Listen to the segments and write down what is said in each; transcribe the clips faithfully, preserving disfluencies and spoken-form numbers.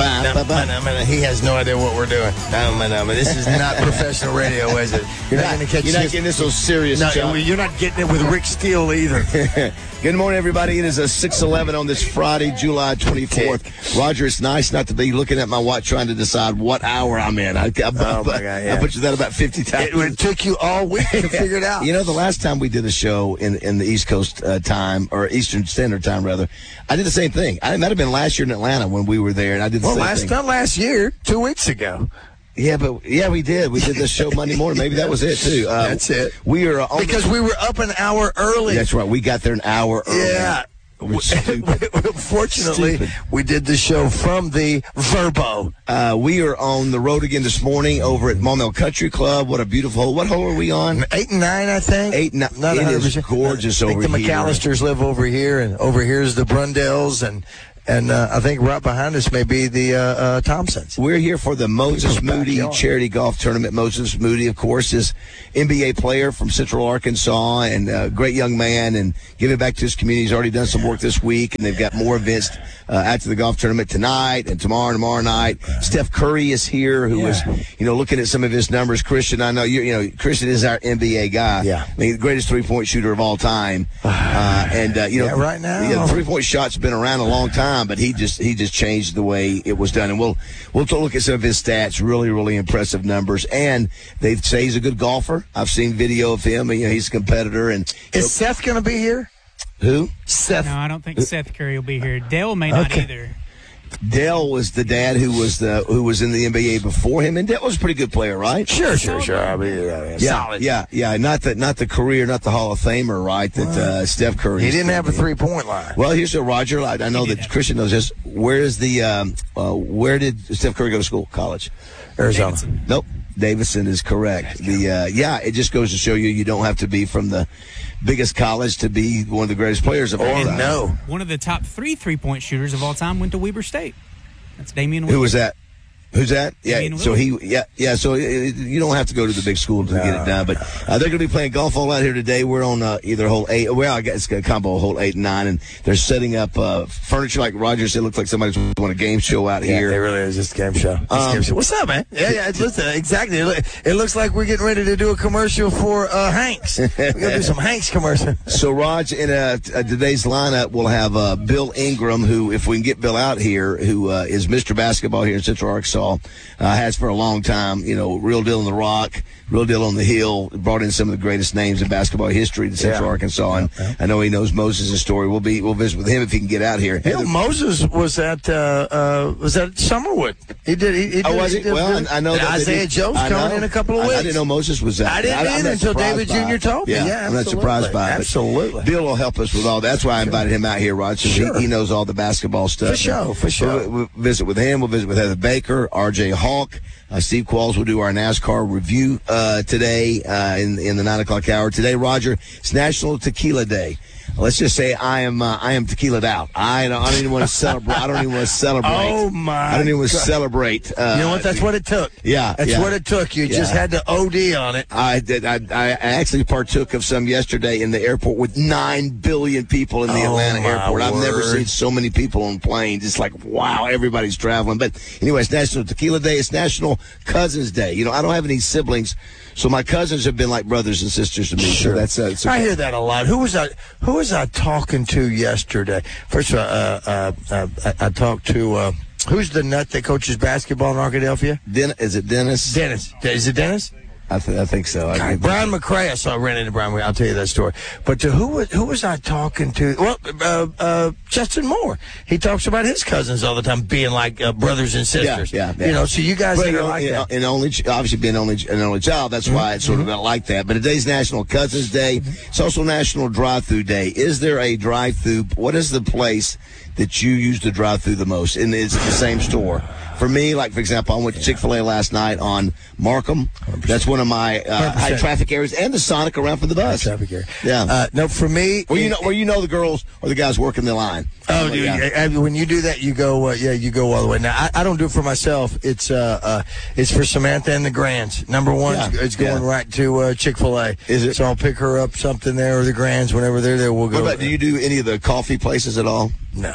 He has no idea what we're doing. This is not professional radio, is it? You're not, not going to catch You're this. not getting this so serious. No, you're not getting it with Rick Steele either. Good morning, everybody. It is a six eleven on this Friday, July twenty-fourth. Roger, it's nice not to be looking at my watch trying to decide what hour I'm in. I, I, oh, my God, yeah. I put you that about fifty times. It, it took you all week to figure it out. You know, the last time we did a show in, in the East Coast uh, time, or Eastern Standard Time, rather, I did the same thing. I, it might have been last year in Atlanta when we were there, and I did the well, same last, thing. Not last year, two weeks ago. Yeah, but yeah, we did. We did this show Monday morning. Maybe that was it too. Uh, That's it. We are on because the, we were up an hour early. That's right. We got there an hour early. Yeah. Fortunately, Stupid. we did the show from the Verbo. Uh, we are on the road again this morning over at Maumelle Country Club. What a beautiful hole. What hole are we on? Eight and nine, I think. Eight and nine. Not it is gorgeous I think over the here. The McAllisters live over here, and over here is the Brundells, and And uh, I think right behind us may be the uh, uh, Thompsons. We're here for the Moses Moody Charity Golf Tournament. Moses Moody, of course, is N B A player from Central Arkansas and a great young man and giving back to his community. He's already done some work this week, and they've got more events uh, after the golf tournament tonight and tomorrow and tomorrow night. Steph Curry is here, who yeah. was, you know, looking at some of his numbers. Christian, I know, you you know, Christian is our N B A guy. Yeah. I mean, the greatest three-point shooter of all time. Uh, and, uh, you know, yeah, right now. Yeah, the three-point shot's been around a long time, but he just he just changed the way it was done. And we'll we'll look at some of his stats. Really, really impressive numbers. And they say he's a good golfer. I've seen video of him. You know, he's a competitor. And is Seth going to be here? Who? Seth. No, I don't think Seth Curry will be here. Dale may not okay. either. Dell was the dad who was the who was in the N B A before him, and Dell was a pretty good player, right? Sure, sure, sure. I mean, yeah, yeah, solid. yeah, yeah. Not the not the career, not the Hall of Famer, right? That uh, Steph Curry. He didn't have a three point line. Well, here's a Roger. I, I know that Christian knows this. Where is the um, uh, where did Steph Curry go to school? College? Arizona. Davidson. Nope. Davidson is correct. The uh, yeah, it just goes to show you you don't have to be from the biggest college to be one of the greatest players of all time. No. One of the top three three-point shooters of all time went to Weber State. That's Damian Lillard. Who was that? Who's that? Yeah, Damian so Lillard. he, yeah, yeah. So it, you don't have to go to the big school to no, get it done. But uh, they're going to be playing golf all out here today. We're on uh, either hole eight. Well, I guess it's a combo hole eight and nine, and they're setting up uh, furniture like Roger said. It looks like somebody's doing a game show out yeah, here. It really is just a game show. Um, game show. What's up, man? Yeah, yeah. Listen, exactly. It, look, it looks like we're getting ready to do a commercial for uh, Hanks. We're going to do some Hanks commercial. So, Raj, in uh, t- uh, today's lineup, we'll have uh, Bill Ingram, who, if we can get Bill out here, who uh, is Mister Basketball here in Central Arkansas, uh, has for a long time, you know, real deal on the Rock, real deal on the Hill, brought in some of the greatest names in basketball history in Central yeah. Arkansas, and yeah. I know he knows Moses' story. We'll be we'll visit with him if he can get out here. You know, Moses was at uh, uh, was at Summerwood. He did. He, he did oh, was he? he did, well, did, I know that Isaiah Joe's coming in a couple of I, weeks. I didn't know Moses was that. I didn't I, either until David Junior told me. Yeah, yeah I'm not surprised by it. Absolutely. Bill will help us with all that. That's why I invited sure. him out here, Rod, so sure. he, he knows all the basketball stuff. For sure, for sure. We'll, we'll visit with him. We'll visit with Heather Baker, R J Hawk. Uh, Steve Qualls will do our NASCAR review uh, today uh, in in the nine o'clock hour. Today, Roger, it's National Tequila Day. Let's just say I am uh, I am tequila'd out. I don't, I don't even want to celebrate. I don't even want to celebrate. Oh my! I don't even want to celebrate. Uh, you know what? That's what it took. Yeah, that's yeah. what it took. You yeah. just had to O D on it. I did. I, I actually partook of some yesterday in the airport with nine billion people in the oh, Atlanta airport. I've word. never seen so many people on planes. It's like, wow, everybody's traveling. But anyway, it's National Tequila Day. It's National Cousins Day. You know, I don't have any siblings, so my cousins have been like brothers and sisters to me. Sure. So that's. Uh, it's okay. I hear that a lot. Who was I? Who was I talking to yesterday? First of all, uh, uh, uh, I, I talked to. Uh, Who's the nut that coaches basketball in Arkadelphia? Den- is it Dennis? Dennis. Is it Dennis? I, th- I think so. I God, think Brian McCray. I saw ran into Brian. I'll tell you that story. But to who was who was I talking to? Well, uh, uh, Justin Moore. He talks about his cousins all the time being like uh, brothers and sisters. Yeah, yeah, yeah. You know, so you guys But, think you know, are like you know, that. and only obviously being only an only child, that's mm-hmm. why it's sort of not like that. But today's National Cousins Day. Mm-hmm. It's also National Drive-Through Day. Is there a drive-through? What is the place that you use to drive through the most? And is it the same store? For me, like, for example, I went to Chick-fil-A last night on Markham. That's one of my uh, high traffic areas, and the Sonic around for the bus. High traffic area. Yeah. Uh, no, for me, where you know where you know the girls or the guys working the line. Oh, dude, yeah. When you do that, you go, uh, yeah, you go all the way. Now, I, I don't do it for myself. It's uh, uh, it's for Samantha and the Grands. Number one, yeah. it's going yeah. right to uh, Chick-fil-A. Is it? So I'll pick her up something there, or the Grands, whenever they're there, we'll go. What about, do you do any of the coffee places at all? No.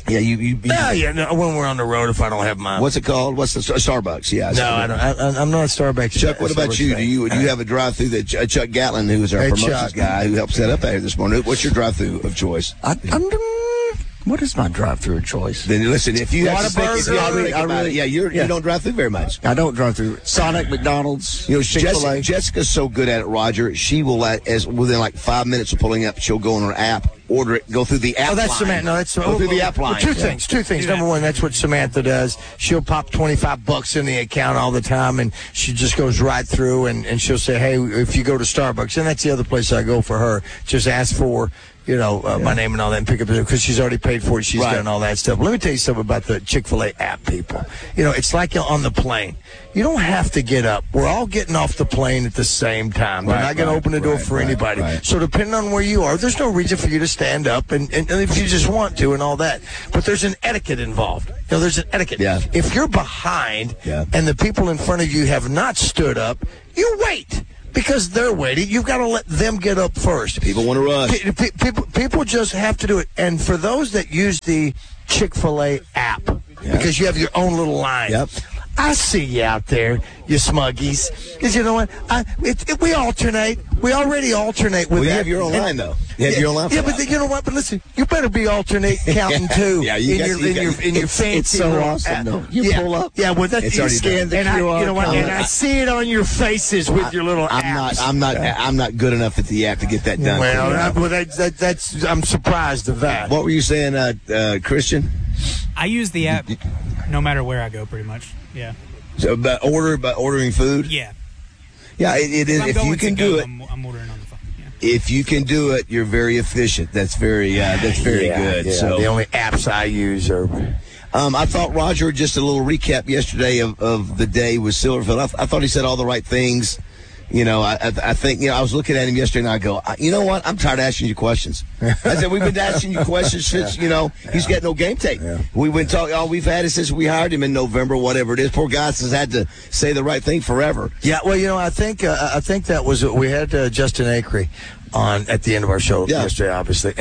Yeah, you. you, you Yeah, yeah. No, when we're on the road, if I don't have mine. What's it called? What's the Starbucks? Yeah. No, I don't. I, I'm not a Starbucks. Chuck, what about Starbucks you? fan. Do you do you have a drive-through that Ch- Chuck Gatlin, who is our Hey, promotions Chuck. guy, who helped set up out here this morning? What's your drive-through of choice? I, I'm, what is my drive-through of choice? Then listen, if you have to think, if you have to I really- think I about really- it, yeah, you're, yeah. you don't drive through very much. I don't drive through Sonic, McDonald's, You know, Chick-fil-A. Jessica, Jessica's so good at it, Roger. She will, let, as within like five minutes of pulling up, she'll go on her app, order it, go through the app. Oh, that's line. Samantha. No, that's go through the app well, line. Two Yeah. things. Two things. Number one, that's what Samantha does. She'll pop twenty-five bucks in the account all the time, and she just goes right through, and, and she'll say, "Hey, if you go to Starbucks," and that's the other place I go for her. Just ask for, you know, uh, yeah. my name and all that, and pick up because she's already paid for it. She's right. done all that stuff. Let me tell you something about the Chick-fil-A app, people. You know, it's like on the plane. You don't have to get up. We're all getting off the plane at the same time. They're right, not going right, to open the door right, for right, anybody. Right. So depending on where you are, there's no reason for you to stand up, and, and, and if you just want to and all that. But there's an etiquette involved. You know, there's an etiquette. Yeah. If you're behind yeah. and the people in front of you have not stood up, you wait. Because they're waiting, you've got to let them get up first. People want to rush. P- p- people, people just have to do it. And for those that use the Chick-fil-A app, yeah. because you have your own little line, yep. I see you out there, you smuggies. Because you know what? I, it, it, we alternate. We already alternate with well, you that. have your own and, line, though. You have yeah, your own line for Yeah, that. but you know what? But listen, you better be alternate counting too. yeah, you in got- your you in got- your in your it's- fancy it's so little awesome, app. though. You yeah, pull up, Yeah, well, that's it's you already scan done. the And I- Q R you know what, code. and And I- I see it on your faces with your little I'm apps. not. I'm not. I'm not good enough at the app to get that done. Well, for you. that, well that, that, that's I'm surprised of that. What were you saying, uh, uh, Christian? I use the app no matter where I go, pretty much. Yeah. So, about order, about ordering food. Yeah. Yeah, it, it is. I'm If going you can to go, do it, I'm, I'm ordering on the phone. Yeah. if you can do it, you're very efficient. That's very. Uh, that's very yeah, good. Yeah. So the only apps I use are. Um, I thought Roger, just a little recap yesterday of, of the day with Silverfield. I, th- I thought he said all the right things. You know, I, I, I think, you know, I was looking at him yesterday and I go, I, you know what? I'm tired of asking you questions. I said, we've been asking you questions since, you know, yeah. he's got no game tape. Yeah. We've been talking, all we've had is since we hired him in November, whatever it is. Poor guy has had to say the right thing forever. Yeah, well, you know, I think, uh, I think that was, we had uh, Justin Acree on at the end of our show yeah. yesterday, obviously.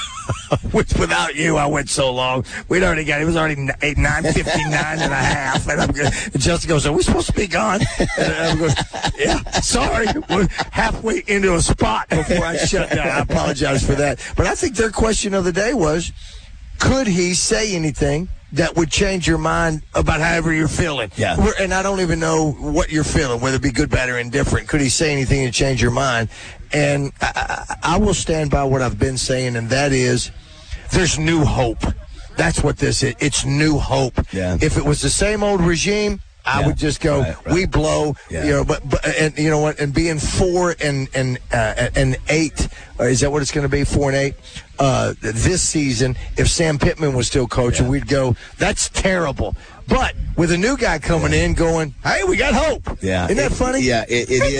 Which without you, I went so long. We'd already got, it was already eight, nine fifty-nine and a half. And I'm good. And Justin goes, are we supposed to be gone? And I'm going, yeah, sorry. We're halfway into a spot before I shut down. I apologize for that. But I think their question of the day was, could he say anything that would change your mind about however you're feeling? Yeah. We're, and I don't even know what you're feeling, whether it be good, bad, or indifferent. Could he say anything to change your mind? And I, I, I will stand by what I've been saying, and that is there's new hope. That's what this is. It's new hope. Yeah. If it was the same old regime, I yeah. would just go, right, right. we blow, yeah. you know, but, but, and you know what, and being four and, and, uh, and eight, or is that what it's going to be, four and eight, uh, this season, if Sam Pittman was still coaching, yeah. we'd go, that's terrible. But with a new guy coming yeah. in going, hey, we got hope. Yeah. Isn't that it, funny? Yeah, it, it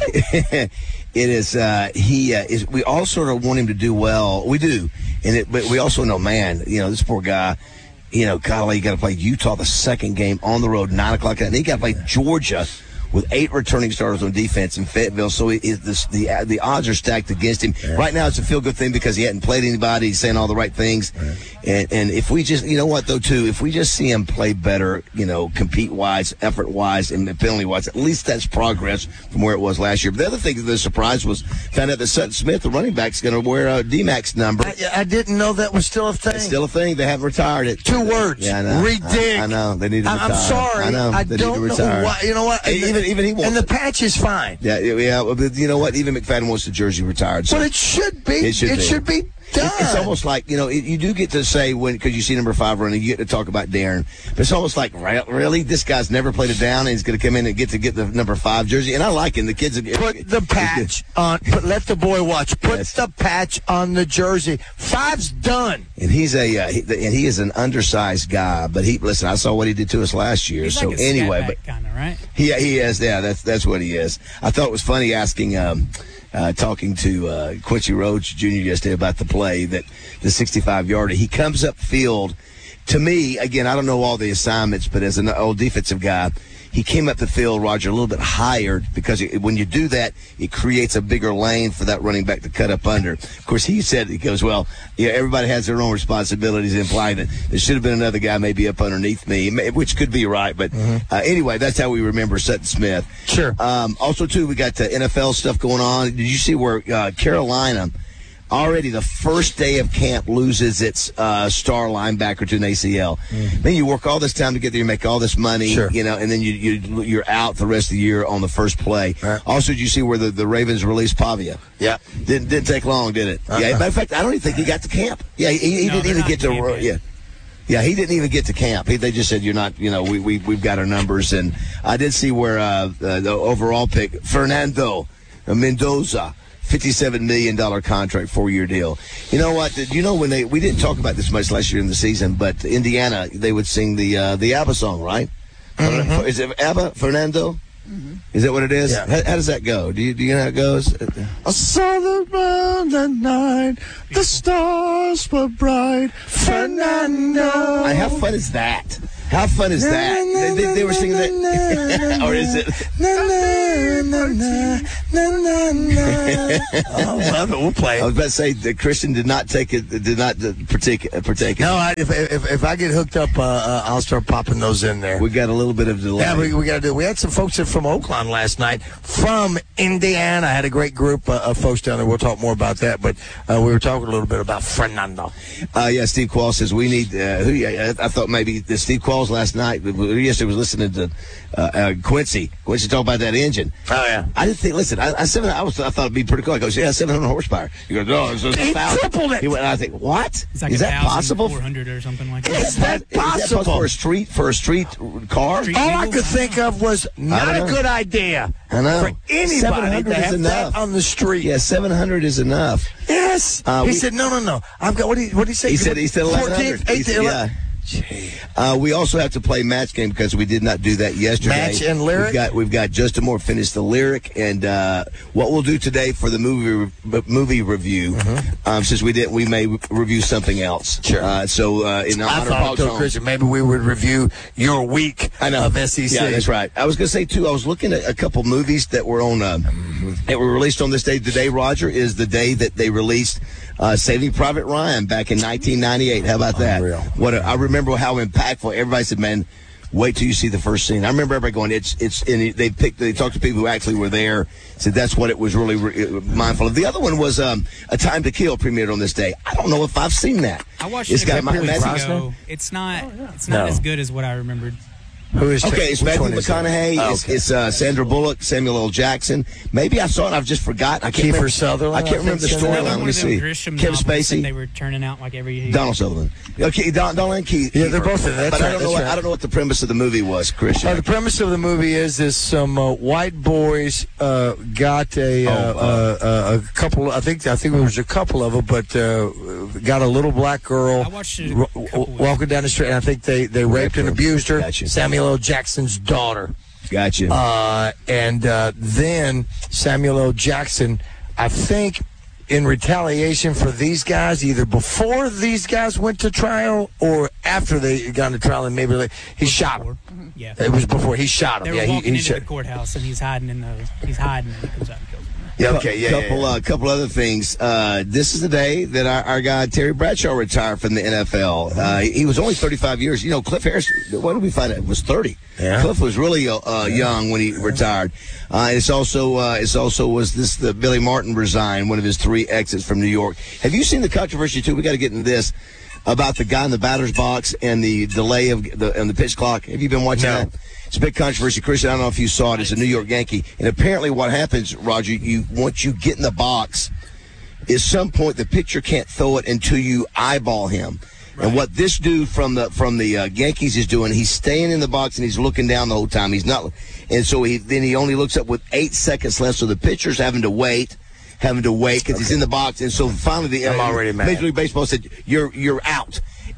is. It is, uh, he, uh, is, we all sort of want him to do well. We do. And it, but we also know, man, you know, this poor guy, you know, golly, you got to play Utah the second game on the road, nine o'clock, and then you got to play Georgia with eight returning starters on defense in Fayetteville. So it, it, this, the the odds are stacked against him. Yeah. Right now, it's a feel-good thing because he hadn't played anybody. He's saying all the right things. Yeah. And and if we just, you know what, though, too, if we just see him play better, you know, compete-wise, effort-wise, and penalty-wise, at least that's progress from where it was last year. But the other thing that the surprise was, found out that Sutton Smith, the running back, is going to wear a D-Max number. I, I didn't know that was still a thing. It's still a thing. They haven't retired it. Two words. Yeah, I know. Ridiculous. I, I know. They need to retire. I'm sorry. I know. I they don't need to retire. know why. You know what? And even, even he wants And the it. patch is fine. Yeah, yeah. But you know what? Even McFadden wants the jersey retired. So But it should be. It should it be. should be done. It's almost like, you know, it, you do get to say when, because you see number five running, you get to talk about Darren. But it's almost like, really? This guy's never played it down and he's going to come in and get to get the number five jersey. And I like him. The kids are, Put the patch on. Put, let the boy watch. Put Yes. the patch on the jersey. Five's done. And he's a, uh, he, and he is an undersized guy. But he, listen, I saw what he did to us last year. He's so like a anyway, scat but back kind of, right? he, he is, yeah, that's, that's what he is. I thought it was funny asking, um, Uh, talking to uh, Quincy Rhodes Junior yesterday about the play, that the sixty-five yarder. He comes up field. To me, again, I don't know all the assignments, but as an old defensive guy, he came up the field, Roger, a little bit higher because it, when you do that, it creates a bigger lane for that running back to cut up under. Of course, he said, he goes, well, yeah, everybody has their own responsibilities, implying that there should have been another guy maybe up underneath me, which could be right. But mm-hmm. uh, anyway, that's how we remember Sutton Smith. Sure. Um, also, too, we got the N F L stuff going on. Did you see where uh, Carolina already the first day of camp loses its uh, star linebacker to an A C L? Mm. Then you work all this time to get there, you make all this money, sure. you know, and then you, you, you're out the rest of the year on the first play. Right. Also, did you see where the, the Ravens released Pavia? Yeah. Didn't, didn't take long, did it? Uh-huh. Yeah. Matter of fact, I don't even think he got to camp. Yeah, he, he no, didn't even get to camp, uh, yeah. Yeah, he didn't even get to camp. He, they just said, you're not, you know, we, we, we've got our numbers. And I did see where uh, uh, the overall pick, Fernando Mendoza, fifty-seven million dollars contract, four-year deal. You know what? You know when they, we didn't talk about this much last year in the season, but Indiana, they would sing the uh, the ABBA song, right? Mm-hmm. Is it ABBA, Fernando? Mm-hmm. Is that what it is? Yeah. How, how does that go? Do you, do you know how it goes? I saw the round at night, the stars were bright, Fernando. I, how fun is that? How fun is that? They, they, they were singing that. Or is it? Oh, love it. We'll play I was it. about to say that Christian did not take it, did not partake, partake. No, I, if, if if I get hooked up, uh, uh, I'll start popping those in there. We got a little bit of delay. Yeah, we, we got to do. We had some folks in from Oakland last night, from Indiana. I had a great group uh, of folks down there. We'll talk more about that, but uh, we were talking a little bit about Fernando. Uh, yeah, Steve Quall says we need. Uh, who? I, I thought maybe the Steve Qualls last night. Yesterday was listening to uh, uh, Quincy. Quincy talk about that engine. Oh yeah. I didn't think. Listen, I, I said I was. I thought it'd be pretty cool. I goes, yeah, seven hundred horsepower. He goes, no, it's just He a thousand. tripled it. He went. And I think, what? It's like is that possible? four hundred or something like that. Is that Is that possible? for a street for a street car? Street All I legal? could think of was not don't a know. good idea I know. for anybody seven to hundred have is enough that on the street. Yeah, seven hundred is enough. Yes. Uh, he we- said, no, no, no. I've got, what did he, what did he say? He said he said eleven hundred. fourteen, eighteen, Yeah. Uh, we also have to play match game because we did not do that yesterday. Match and lyric? We've got, we've got Justin Moore finish the lyric, and uh, what we'll do today for the movie re- movie review, mm-hmm. um, since we didn't, we may re- review something else. Sure. Uh, so uh, in I honor of thought, Hog though, Song- Christian, maybe we would review your week I know. of S E C. Yeah, that's right. I was going to say, too, I was looking at a couple movies that were on, uh, that were released on this day. Today, Roger, is the day that they released uh, Saving Private Ryan back in nineteen ninety-eight. How about that? Unreal. What a, I remember how impactful. Everybody said, man, wait till you see the first scene. I remember everybody going, it's, it's, and they picked, they talked to people who actually were there, said that's what it was really re- mindful of. The other one was um, A Time to Kill, premiered on this day. I don't know if I've seen that. I watched It's it got a couple Ma- weeks Matthew- ago. It's not. It's not No. as good as what I remembered. Who is Okay, it's which Matthew one is it? McConaughey. Oh, It's, okay. it's uh, Sandra Bullock, Samuel L. Jackson. Maybe I saw it. I've just forgotten. I can't Kiefer remember. Sutherland, I can't I remember the think so. storyline. Another Let one me of them see. Grisham Kevin novels that Spacey, they were turning out like every year. Donald Sutherland. Okay, Don, Don and Keith. Yeah, they're both in it. That's But I right, don't know. that's What, right. I don't know what the premise of the movie was, Christian. Uh, the premise of the movie is is some uh, white boys uh, got a, uh, Oh, uh, uh, a couple. I think I think it was a couple of them, but uh, got a little black girl I watched it a ro- couple weeks walking down the street. And I think they, they raped and her. abused her. Gotcha. Samuel L. Jackson's daughter. Gotcha. Uh, and uh, then Samuel L. Jackson, I think, in retaliation for these guys, either before these guys went to trial or after they got to trial, and maybe like, he shot him. Yeah. It was before he shot They him. were Yeah, he, walking he into shot. the courthouse, and he's hiding in the. He's hiding, and he comes out and kills him. Yeah, okay, yeah, yeah, couple, yeah. uh, couple other things. Uh, this is the day that our, our guy Terry Bradshaw retired from the N F L. Uh, he was only thirty-five years. You know, Cliff Harris. What did we find out? Was thirty. Yeah. Cliff was really uh, uh, young when he retired. Uh, it's also uh, it's also was this the Billy Martin resigned, one of his three exits from New York. Have you seen the controversy too? We got to get into this about the guy in the batter's box and the delay of the and the pitch clock. Have you been watching No. that? It's a big controversy. Christian, I don't know if you saw it. It's a New York Yankee. And apparently what happens, Roger, you once you get in the box, at some point the pitcher can't throw it until you eyeball him. Right. And what this dude from the from the uh, Yankees is doing, he's staying in the box and he's looking down the whole time. He's not, and so he then he only looks up with eight seconds left. So the pitcher's having to wait, having to wait because okay. he's in the box. And so finally, the I'm uh, already mad. Major League Baseball said, "You're you're out."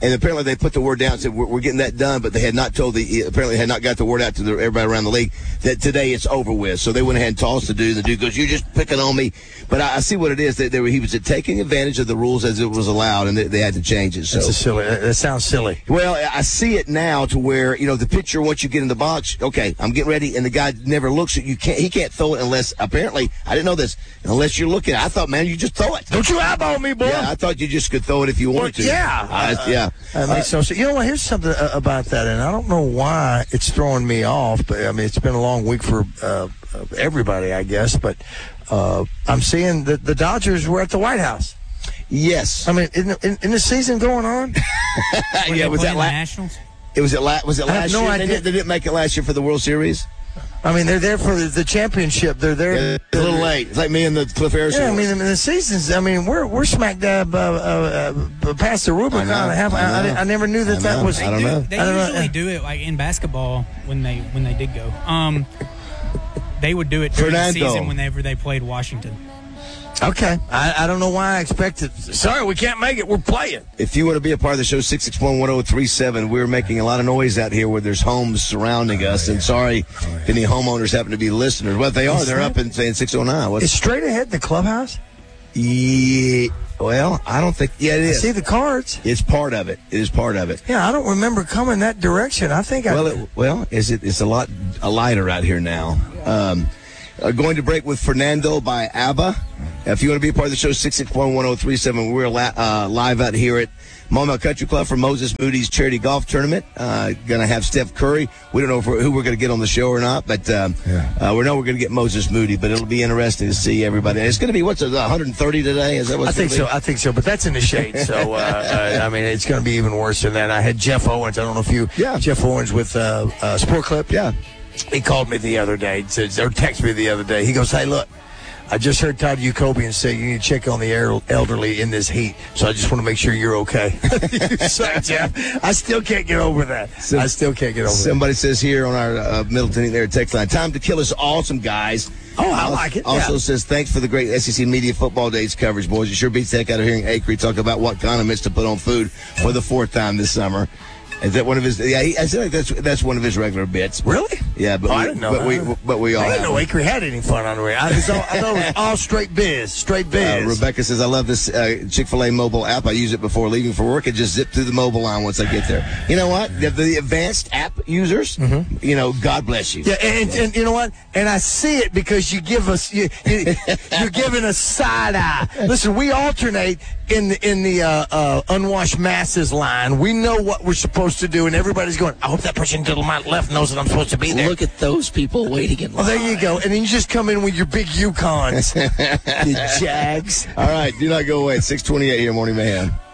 And apparently they put the word down and said, we're, we're getting that done, but they had not told the, apparently had not got the word out to the, everybody around the league that today it's over with. So they went ahead and tossed the dude. The dude goes, you're just picking on me. But I, I see what it is. They, they were, he was taking advantage of the rules as it was allowed, and they, they had to change it. So That's a silly. That sounds silly. Well, I see it now to where, you know, the pitcher, once you get in the box, okay, I'm getting ready, and the guy never looks at you. Can't, he can't throw it unless, apparently, I didn't know this, unless you're looking. I thought, man, you just throw it. Don't you eyeball me, boy? Yeah, I thought you just could throw it if you wanted to. Yeah. Uh, yeah. That makes no sense. You know what? Here's something uh, about that, and I don't know why it's throwing me off, but, I mean, it's been a long week for uh, everybody, I guess, but uh, I'm seeing that the Dodgers were at the White House. Yes. I mean, in, in, in the season going on? Yeah, was that la- la- Nationals? It was it la- was it I have last no year? idea. They, did, they didn't make it last year for the World Series. I mean, they're there for the, the championship. They're there. Yeah, a little late. It's like me and the Cliff Harrison. Yeah, I mean, I mean, the seasons. I mean, we're we're smack dab uh, uh, uh, past the Rubicon. I know, I, have, I I, I, know. I never knew that I that know. was. I don't do, know. They I don't know. usually do it like in basketball when they when they did go. Um, they would do it during Fernando. the season whenever they played Washington. Okay, I, I don't know why I expected. Sorry, we can't make it. We're playing. If you want to be a part of the show, six six one, one oh three seven. We're making a lot of noise out here where there's homes surrounding us. And sorry if any homeowners happen to be listeners. Well, if they are, they're up and saying six oh nine. What's It's straight ahead the clubhouse. Yeah, well, I don't think. Yeah, it I is. see the cards. It's part of it. It is part of it. Yeah, I don't remember coming that direction. I think I. Well, it, well, is it? It's a lot a lighter out here now. Um, uh, going to break with Fernando by ABBA. If you want to be a part of the show, six six one, one oh three seven. We're la- uh, live out here at Maumelle Country Club for Moses Moody's Charity Golf Tournament. Uh, going to have Steph Curry. We don't know if we're, who we're going to get on the show or not, but um, Yeah. uh, we know we're going to get Moses Moody. But it'll be interesting to see everybody. It's going to be, what's it, one hundred thirty today? Is that what I it's think gonna so. I think so. But that's in the shade. So uh, uh, I mean, it's going to be even worse than that. I had Jeff Owens. I don't know if you. Yeah. Jeff Owens with uh, uh, Sport Clip. be? Yeah. He called me the other day, says, or texted me the other day. He goes, "Hey, look, I just heard Todd Ucobian say you need to check on the el- elderly in this heat. So I just want to make sure you're okay." You suck, Jeff. I still can't get over that. So- I still can't get over Somebody says here on our uh, Middleton there text line, time to kill us awesome, guys. Oh, I like it, Also yeah. says, thanks for the great S E C Media Football Days coverage, boys. It sure beats the heck out of hearing Acree talk about what condiments to put on food for the fourth time this summer. Is that one of his? Yeah, he, I feel like that's that's one of his regular bits. that. Really? Yeah, but Oh, we, I didn't know but that. we but we all I didn't have know them. Acree had any fun on the radio. I, was all, I thought it was all straight biz, straight biz. Uh, Rebecca says, I love this uh, Chick-fil-A mobile app. I use it before leaving for work and just zip through the mobile line once I get there. You know what? The, the advanced app users, you know, God bless you. Yeah, and, and you know what? And I see it because you give us you, you you're giving us side eye. Listen, we alternate in the in the uh, uh, unwashed masses line. We know what we're supposed to do, and everybody's going, I hope that person to my left knows that I'm supposed to be there. Look at those people waiting in Well, line. there you go. And then you just come in with your big Yukons, you Jags. All right, do not go away. It's six twenty-eight here, Morning Mayhem.